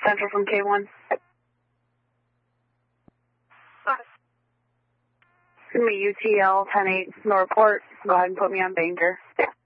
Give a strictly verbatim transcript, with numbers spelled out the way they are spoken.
Central from K one. Give me U T L ten eight, Northport. Go ahead and put me on danger.